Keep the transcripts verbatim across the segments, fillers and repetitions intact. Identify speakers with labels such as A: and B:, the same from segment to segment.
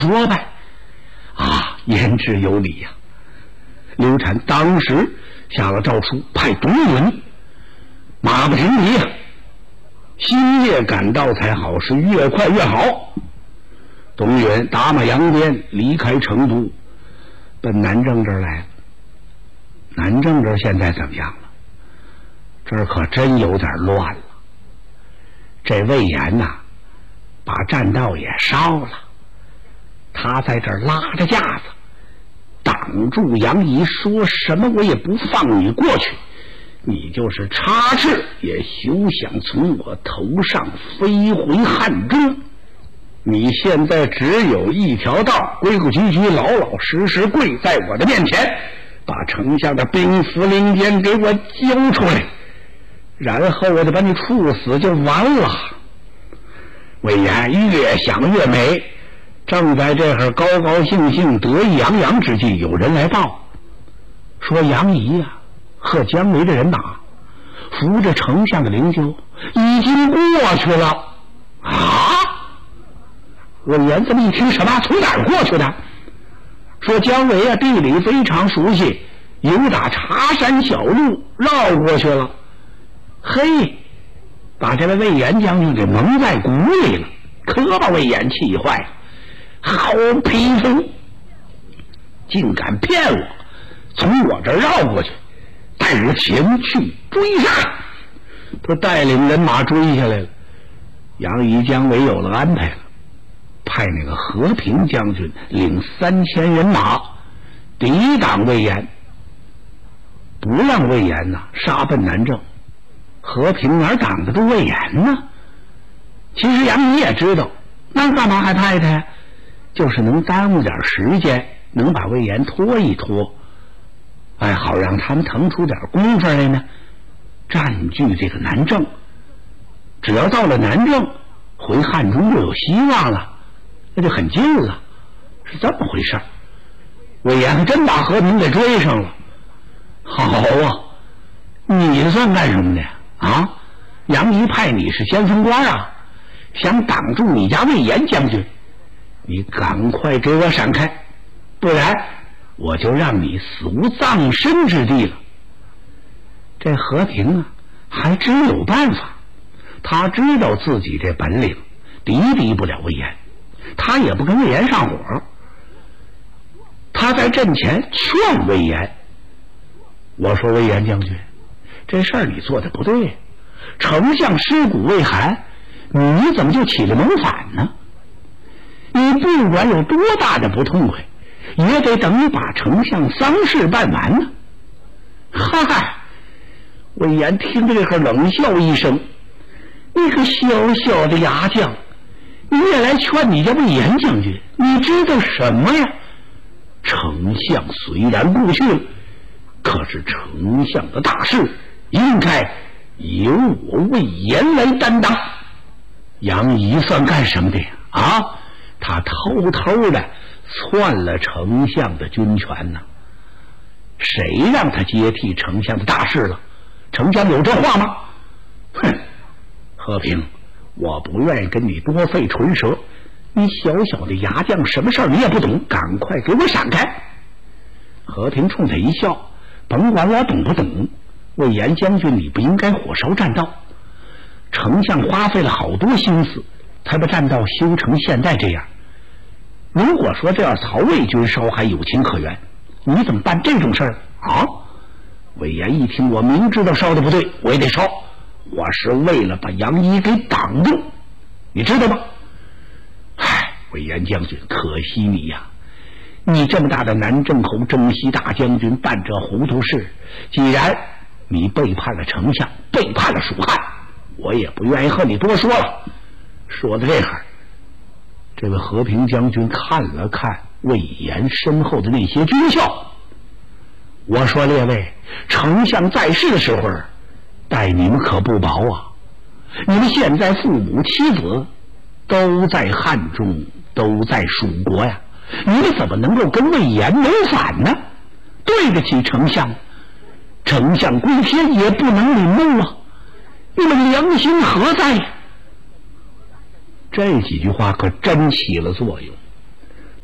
A: 说呗。啊，言之有理呀、啊！刘禅当时下了诏书，派董允马不停蹄呀、啊，星夜赶到才好，是越快越好。董允打马扬鞭离开成都，奔南郑这儿来了。南郑这儿现在怎么样了？这儿可真有点乱了。这魏延呐、啊，把栈道也烧了，他在这儿拉着架子挡住杨仪，说什么我也不放你过去，你就是插翅也休想从我头上飞回汉中。你现在只有一条道，规规矩矩老老实实跪在我的面前，把丞相的兵符令箭给我交出来，然后我就把你处死就完了。魏延越想越美，正在这会儿高高兴兴得意洋洋之际，有人来报说杨仪呀、啊、和姜维的人马扶着丞相的灵柩已经过去了。啊！魏延这么一听，什么？从哪儿过去的？说姜维啊地理非常熟悉，由打茶山小路绕过去了。嘿，把这位魏延将军给蒙在鼓里了，可把魏延气坏了。好匹夫，竟敢骗我，从我这儿绕过去，带我前去追杀。他带领人马追下来了。杨仪、姜维有了安排了，派那个和平将军领三千人马抵挡魏延，不让魏延呐杀奔南郑。和平哪挡得住魏延呢？其实杨仪也知道，那干嘛还派他呀？就是能耽误点时间，能把魏延拖一拖，哎，好让他们腾出点功夫来呢，占据这个南郑。只要到了南郑，回汉中就有希望了，那就很近了，是这么回事。魏延还真把和平给追上了。好啊，你算干什么的啊？杨仪派你是先锋官啊，想挡住你家魏延将军，你赶快给我闪开，不然我就让你死无葬身之地了。这和平啊还真有办法，他知道自己这本领敌敌不了魏延，他也不跟魏延上火。他在阵前劝魏延，我说魏延将军，这事儿你做的不对，丞相尸骨未寒，你怎么就起了谋反呢？你不管有多大的不痛快，也得等你把丞相丧事办完呢。嗨，魏延听着这个冷笑一声，你个小小的牙将，你也来劝你家魏延将军，你知道什么呀？丞相虽然故去了，可是丞相的大事应该由我魏延来担当。杨仪算干什么的呀？啊，他偷偷的篡了丞相的军权呢。谁让他接替丞相的大事了？丞相有这话吗？哼，和平，我不愿意跟你多费唇舌，你小小的牙将，什么事儿你也不懂，赶快给我闪开。和平冲他一笑，甭管我懂不懂，魏延将军你不应该火烧栈道，丞相花费了好多心思才把栈道修成现在这样，如果说这要曹魏军烧还有情可原，你怎么办这种事儿啊？魏延一听，我明知道烧的不对，我也得烧，我是为了把杨仪给挡住，你知道吗？唉，魏延将军，可惜你呀，你这么大的南郑侯征西大将军办这糊涂事，既然你背叛了丞相，背叛了蜀汉，我也不愿意和你多说了。说到这会儿，这位和平将军看了看魏延身后的那些军校，我说列位，丞相在世的时候待你们可不薄啊，你们现在父母妻子都在汉中，都在蜀国呀，你们怎么能够跟魏延谋反呢？对得起丞相，丞相归天也不能领怒啊，你们良心何在？这几句话可真起了作用。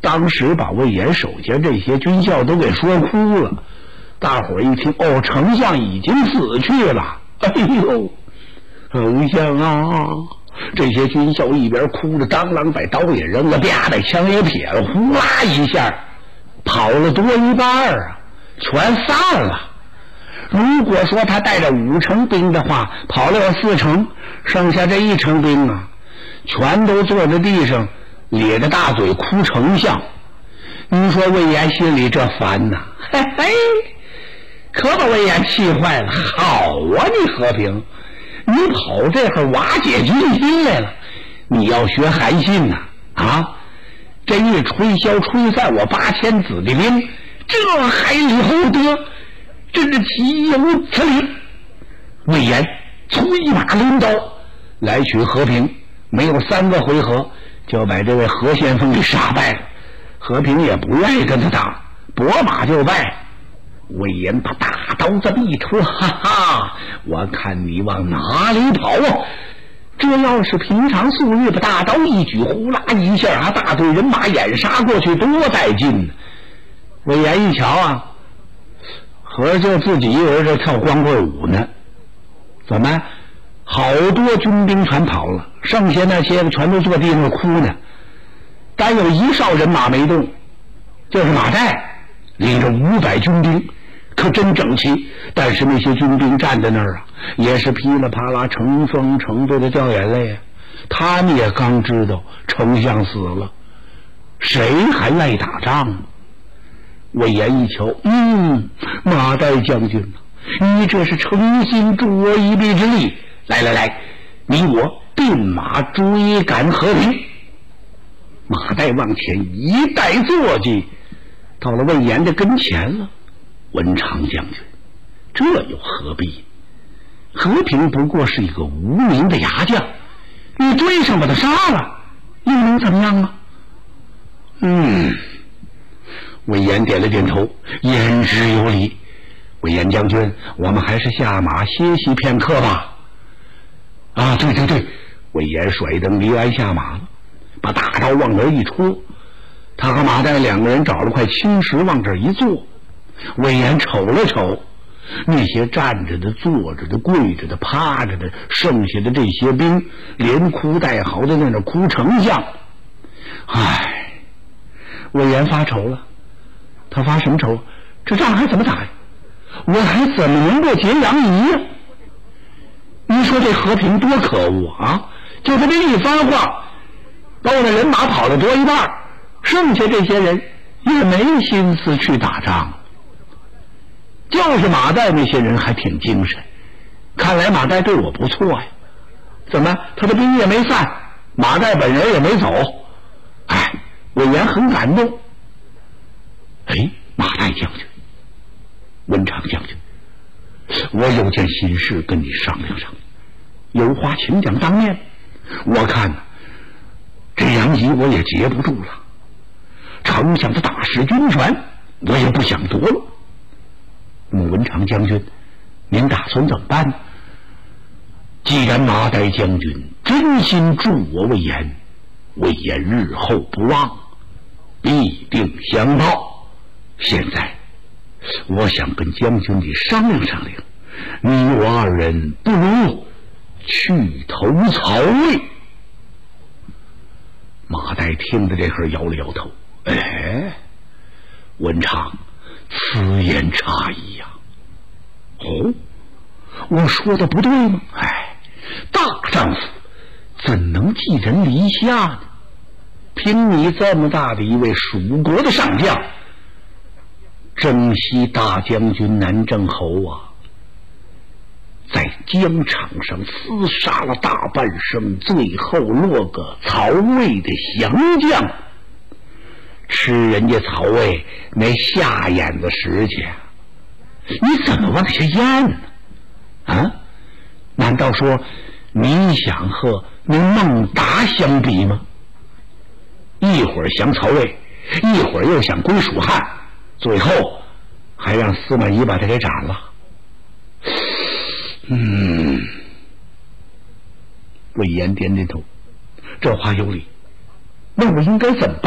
A: 当时把魏延手下这些军校都给说哭了。大伙儿一听，哦，丞相已经死去了。哎呦，丞相啊！这些军校一边哭着，当啷把刀也扔了，啪把枪也撇了，呼啦一下跑了多一半啊，全散了。如果说他带着五成兵的话，跑了有四成，剩下这一成兵啊，全都坐在地上咧着大嘴哭丞相。你说魏延心里这烦呐，嘿嘿，可把魏延气坏了。好啊，你和平，你跑这会儿瓦解军心来了，你要学韩信呐 啊, 啊！这一吹箫吹散我八千子弟兵，这海里后得，真是岂有此理！魏延催马抡刀来取和平，没有三个回合就把这位何先锋给杀败了。和平也不愿意跟他打，拨马就败。魏延把大刀子一出，哈哈，我看你往哪里跑啊！这要是平常素日把大刀一举，呼啦一下啊，大队人马掩杀过去，多带劲呢！魏延一瞧啊，合着就自己一人这跳光棍舞呢。怎么好多军兵全跑了，剩下那些全都坐地上哭呢。单有一哨人马没动，就是马岱领着五百军兵，可真整齐。但是那些军兵站在那儿啊，也是噼里啪啦成双成对的掉眼泪啊。他们也刚知道丞相死了，谁还赖打仗？魏延一瞧，嗯，马岱将军啊，你这是诚心助我一臂之力。来来来，你我并马追赶和平。马岱往前一带坐骑，到了魏延的跟前了。文长将军，这又何必？和平不过是一个无名的牙将，你追上把他杀了，又能怎么样啊？嗯，魏延点了点头，言之有理。魏延将军，我们还是下马歇息片刻吧。啊，对对对，魏延甩蹬离鞍下马了，把大刀往那一戳。他和马岱两个人找了块青石往这一坐。魏延瞅了瞅那些站着的、坐着的、跪着的、趴着的，剩下的这些兵，连哭带嚎的在那哭丞相。唉，魏延发愁了。他发什么愁？这仗还怎么打呀？我还怎么能够结杨仪呀？你说这和平多可恶啊！就他这一番话，把我的人马跑了多一半，剩下这些人也没心思去打仗。就是马岱那些人还挺精神，看来马岱对我不错呀。怎么他的兵也没散，马岱本人也没走？哎，魏延很感动。哎，马岱将军，文长将军，我有件心事跟你商量商量，有话请讲当面。我看这杨仪我也截不住了，丞相的大使军权我也不想夺了。那么文长将军，您打算怎么办呢？既然马岱将军真心助我魏延，魏延日后不忘，必定相报。现在我想跟将军你商量商量，你我二人不如去投曹魏。马岱听着这会儿摇了摇头，哎，文长，此言差矣呀！哦，我说的不对吗？哎，大丈夫怎能寄人篱下呢？凭你这么大的一位蜀国的上将，征西大将军南郑侯啊，在疆场上厮杀了大半生，最后落个曹魏的降将，吃人家曹魏那下眼子时间，你怎么往下咽呢？啊？难道说你想和那孟达相比吗？一会儿降曹魏，一会儿又想归蜀汉，最后还让司马懿把他给斩了。嗯，魏延点点头，这话有理。那我应该怎么办呢？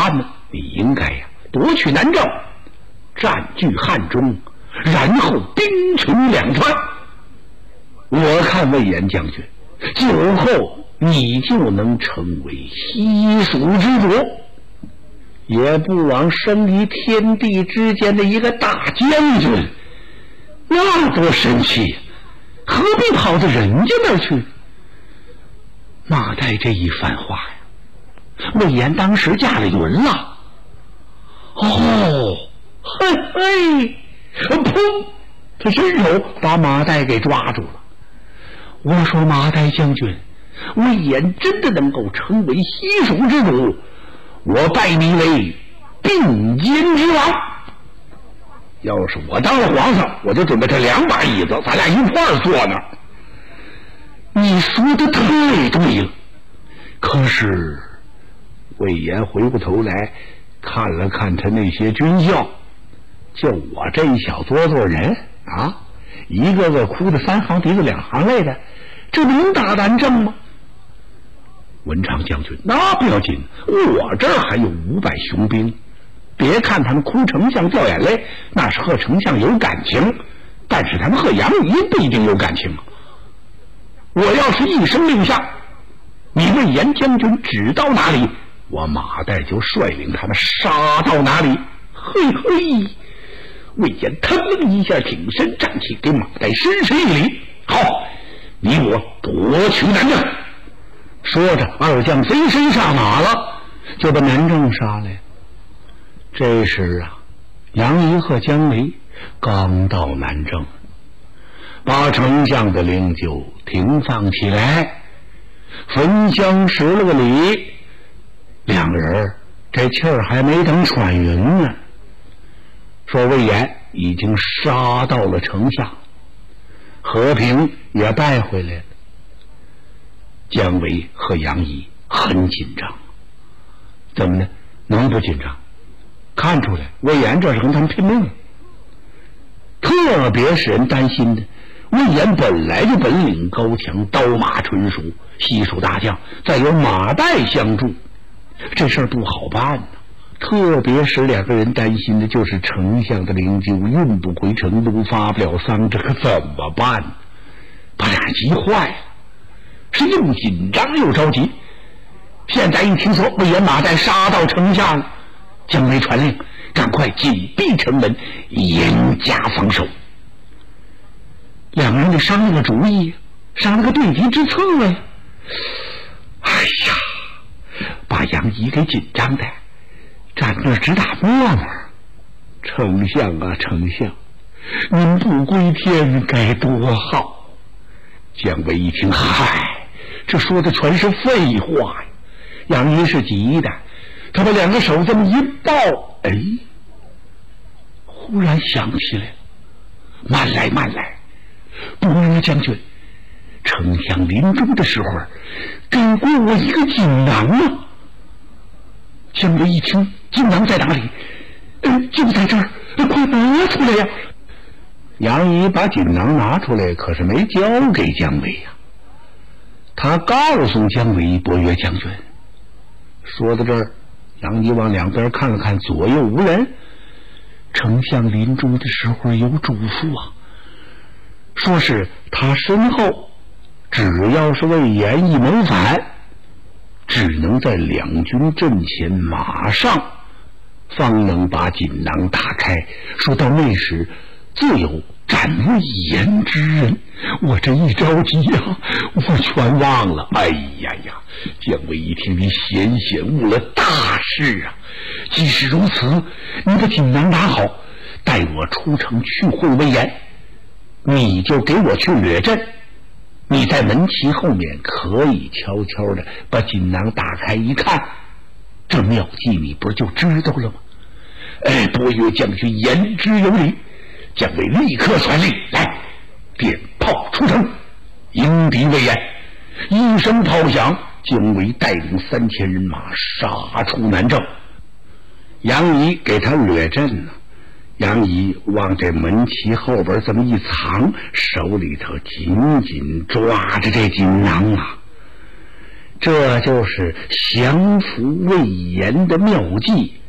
A: 你应该呀夺取南郑，占据汉中，然后兵穷两川。我看魏延将军久后你就能成为西蜀之主，也不枉生于天地之间的一个大将军，那多神气，何必跑到人家那儿去？马岱这一番话呀，魏延当时驾了云了。哦，嘿嘿，砰！他伸手把马岱给抓住了。我说马岱将军，魏延真的能够成为西蜀之主，我拜你为并肩之王。要是我当了皇上，我就准备他两把椅子，咱俩一块儿坐那儿。你说的太对了。可是魏延回过头来看了看他那些军校，就我这一小撮撮人啊，一个个哭的三行鼻子两行泪的，这能打南郑吗？文昌将军，那不要紧，我这儿还有五百雄兵。别看他们哭丞相掉眼泪，那是和丞相有感情，但是他们和杨仪不一定有感情。我要是一声令下，你魏延将军指到哪里，我马岱就率领他们杀到哪里。嘿嘿，魏延腾了一下挺身站起，给马岱深深一礼。好，你我夺取南郑。说着，二将飞身上马了，就把南郑杀来。这时啊，杨仪和姜维刚到南郑，把丞相的灵柩停放起来，焚香施了个礼。两个人这气儿还没等喘匀呢，说魏延已经杀到了丞相，和平也败回来了。姜维和杨仪很紧张，怎么呢？能不紧张？看出来魏延这是跟他们拼命，特别使人担心的，魏延本来就本领高强，刀马纯熟，西蜀大将，再有马岱相助，这事儿不好办呢。特别使两个人担心的就是丞相的灵柩运不回成都，发不了丧，这可怎么办？把俩人急坏了，是又紧张又着急。现在一听说魏延马岱杀到城下了，姜维传令，赶快紧闭城门，严加防守。两个人得商量个主意，商量个对敌之策呀。哎呀，把杨仪给紧张的站那直打沫沫。丞相啊丞相，您不归天该多好。姜维一听，嗨，这说的全是废话呀。杨仪是急的，他把两个手这么一抱，哎，忽然想起来，慢来慢来，不如将军，丞相临终的时候给过我一个锦囊啊。姜维一听，锦囊在哪里？嗯，就在这儿，快拿出来呀！杨仪把锦囊拿出来，可是没交给姜维呀。他告诉姜维，伯约将军，说到这儿，杨仪往两边看了看，左右无人。丞相临终的时候有嘱咐啊，说是他身后只要是魏延一谋反，只能在两军阵前马上方能把锦囊打开，说到那时自有斩魏延之人。我这一着急呀、啊，我全忘了。哎呀呀，姜维一听，你险险误了大事啊！即使如此，你把锦囊拿好，待我出城去会魏延，你就给我去掠阵。你在门旗后面可以悄悄的把锦囊打开一看，这妙计你不是就知道了吗？哎，伯约将军言之有理。姜维立刻传令，来，点炮出城，迎敌魏延。一声炮响，姜维带领三千人马杀出南郑。杨仪给他掠阵呢，杨仪往这门旗后边这么一藏，手里头紧紧抓着这锦囊啊。这就是降服魏延的妙计，